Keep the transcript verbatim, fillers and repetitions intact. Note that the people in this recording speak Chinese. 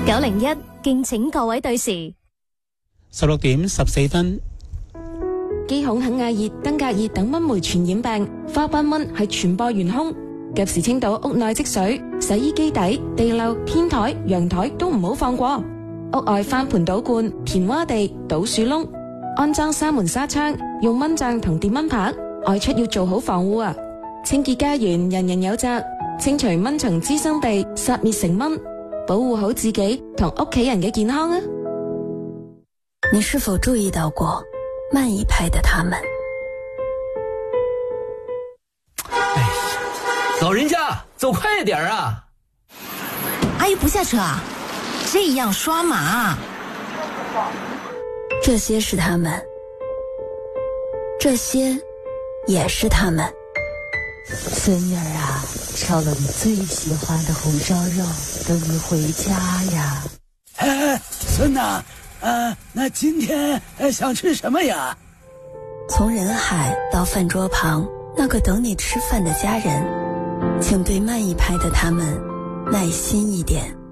九零一敬請各位對時。 十六點十四分。 肌孔肯亞熱、登革熱等蚊媒傳染病，花斑蚊係傳播元兇。及時清倒屋內積水，洗衣機底、地漏、天台、陽台都唔好放過。屋外翻盆倒罐、填窪地、倒樹窿，安裝紗門紗窗，用蚊帳同電蚊拍。外出要做好防護啊！清潔家園，人人有責。清除蚊蟲滋生地，殺滅成蚊，保護好自己同屋企人嘅健康啊！ 你是否注意到過慢一拍的他們？ 哎呀，老人家走快點啊！ 阿姨不下車啊？這樣刷馬？ 這些是他們，這些也是他們。 孫女兒啊，炒了你最喜歡的紅燒肉，等你回家呀。 哎，孫吶，呃，那今天想吃什麼呀？ 從人海到飯桌旁，那個等你吃飯的家人，請對慢一拍的他們耐心一點。